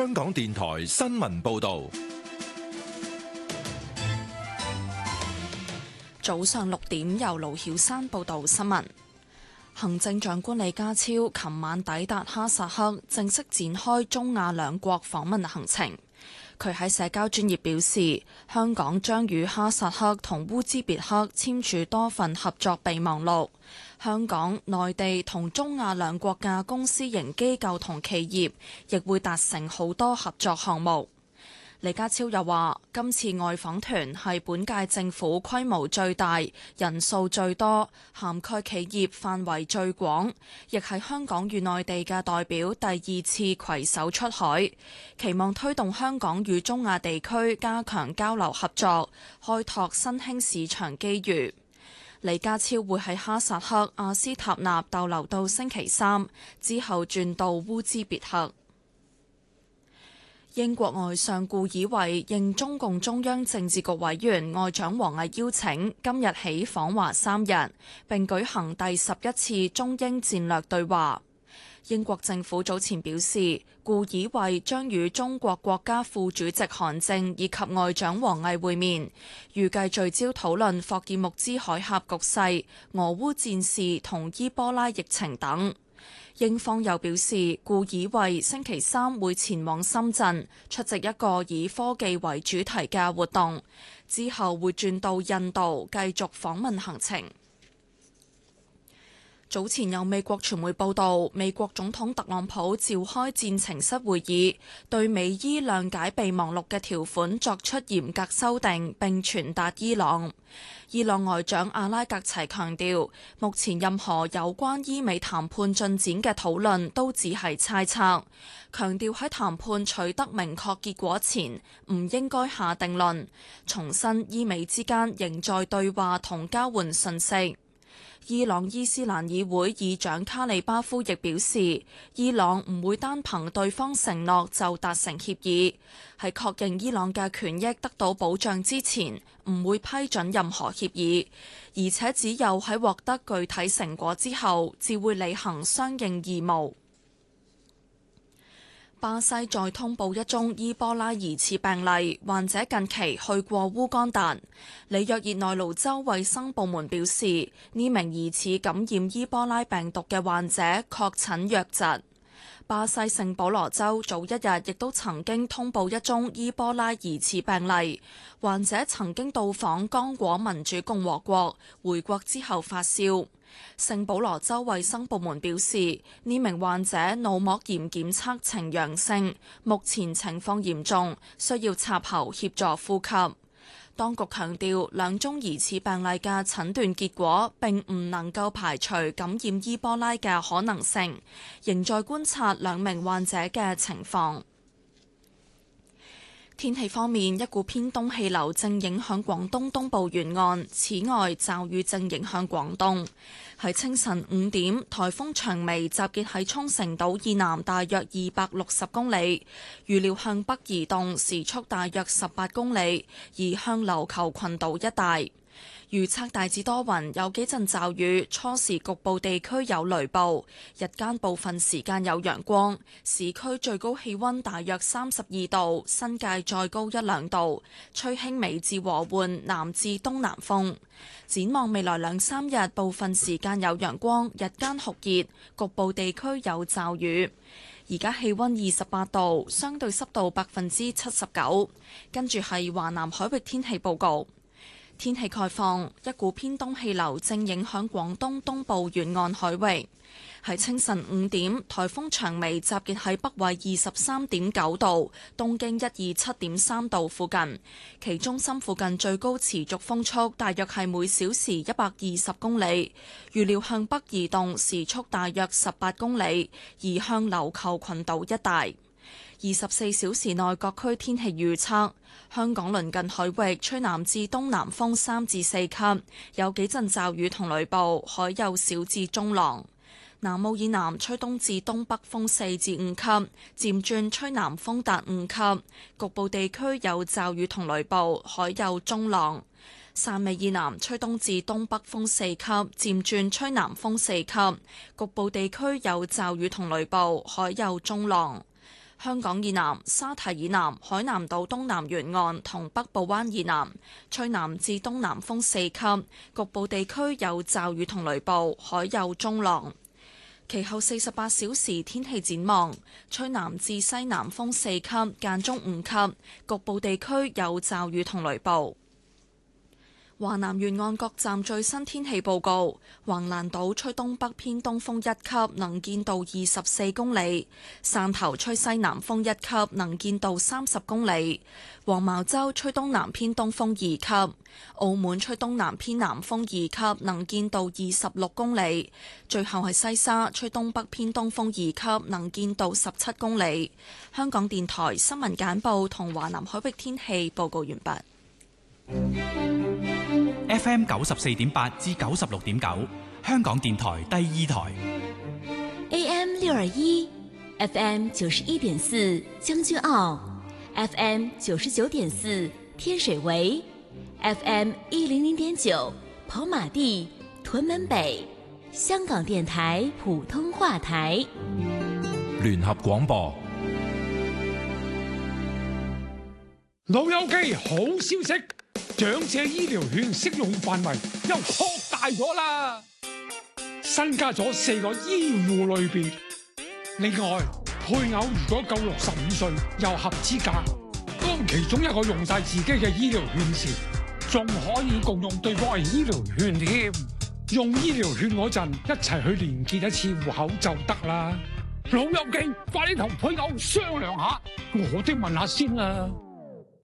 香港電台新聞報道。 早上6點，由盧曉珊報道新聞。行政長官李家超琴晚抵達哈薩克，正式展開中亞兩國訪問行程。佢喺社交專頁表示，香港將與哈薩克同烏茲別克簽署多份合作備忘錄。香港、內地同中亞兩國嘅公私營機構同企業亦會達成好多合作項目。李家超又話，今次外訪團係本屆政府規模最大、人數最多、涵蓋企業範圍最廣，亦係香港與內地嘅代表第二次攜手出海，期望推動香港與中亞地區加強交流合作，開拓新興市場機遇。李家超會喺哈薩克阿斯塔納逗留到星期三，之後轉到烏茲別克。英國外相顧以為應中共中央政治局委員外長王毅邀請，今日起訪華3日，並舉行第11次中英戰略對話。英國政府早前表示，顧以為將與中國國家副主席韓正以及外長王毅會面，預計聚焦討論霍爾木茲海峽局勢、俄烏戰事同伊波拉疫情等。英方又表示，顧以為星期三會前往深圳出席一個以科技為主題嘅活動，之後會轉到印度繼續訪問行程。早前有美國傳媒報道，美國總統特朗普召開戰情室會議，對美伊諒解備忘錄嘅條款作出嚴格修訂，並傳達伊朗。伊朗外長阿拉格齊強調，目前任何有關伊美談判進展嘅討論都只係猜測，強調喺談判取得明確結果前，唔應該下定論，重申伊美之間仍在對話同交換信息。伊朗伊斯蘭議會議長卡里巴夫亦表示，伊朗唔會單憑對方承諾就達成協議，喺確認伊朗嘅權益得到保障之前，唔會批准任何協議，而且只有喺獲得具體成果之後，至會履行相應義務。巴西再通報一宗伊波拉疑似病例，患者近期去過烏干達。里約熱內盧州衛生部門表示，呢名疑似感染伊波拉病毒嘅患者確診瘧疾。巴西聖保羅州早一日亦都曾經通報一宗伊波拉疑似病例，患者曾經到訪剛果民主共和國，回國之後發燒。聖保羅州衛生部門表示，呢名患者腦膜炎檢測呈陽性，目前情況嚴重，需要插喉協助呼吸。當局強調，兩宗疑似病例嘅診斷結果並唔能夠排除感染伊波拉嘅可能性，仍在觀察兩名患者嘅情況。天氣方面，一股偏東氣流正影響廣東東部沿岸，此外驟雨正影響廣東。喺清晨5點，颱風長微集結喺沖繩島以南大約260公里，預料向北移動，時速大約18公里，移向琉球群島一帶。預測大致多雲，有幾陣驟雨，初時局部地區有雷暴，日間部分時間有陽光。市區最高氣溫大約32度，新界再高1-2度，吹輕微至和緩南至東南風。展望未來2-3日，部分時間有陽光，日間酷熱，局部地區有驟雨。而家氣溫28度，相對濕度79%。跟住係華南海域天氣報告。天氣概況，一股偏東氣流正影響廣東東部沿岸海域。喺清晨5點，颱風長微集結喺北緯23.9度、東經127.3度附近，其中心附近最高持續風速大約係每小時120公里，預料向北移動，時速大約18公里，移向琉球群島一帶。24小時內各區天氣預測：香港鄰近海域吹南至東南風3至4級，有幾陣驟雨同雷暴，海有小至中浪。南澳以南吹東至東北風4至5級，漸轉吹南風達5級，局部地區有驟雨同雷暴，海有中浪。汕尾以南吹東至東北風4級，漸轉吹南風4級，局部地區有驟雨同雷暴，海有中浪。 香港以南、沙堤以南、海南島東南沿岸同北部灣以南吹南至東南風4級，局部地區有驟雨同雷暴，海有中浪。其後48小時天氣展望，吹南至西南風4級，間中5級，局部地區有驟雨同雷暴。華南沿岸各站最新天氣報告：橫瀾島吹東北偏東風1級，能見度24公里；汕頭吹西南風1級，能見度30公里；黃茅洲吹東南偏東風2級；澳門吹東南偏南風2級，能見度26公里；最後係西沙吹東北偏東風2級，能見度17公里。香港電台新聞簡報同華南海域天氣報告完畢。 FM 94.8至96.9，香港電台第2台。 AM 621 FM 91.4將軍澳 FM 99.4天水圍 FM 100.9跑馬地屯門北，香港電台普通話台。 聯合廣播。 老友記，好消息！長者醫療券適用範圍又擴大咗啦，新加咗4個醫護類別。另外，配偶如果夠65歲又合資格，當其中一個用晒自己嘅醫療券時，仲可以共用對方嘅醫療券添。用醫療券嗰陣，一齊去連結一次戶口就得啦。老友記，快啲同配偶商量下，我都問下先啦。